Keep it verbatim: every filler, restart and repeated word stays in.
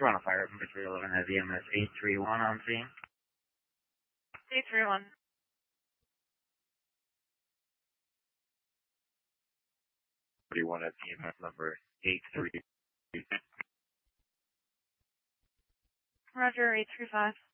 Toronto Fire, number three eleven has E M S eight three one on scene. eight three one. thirty-one has E M S number eight three. Roger, eight three five.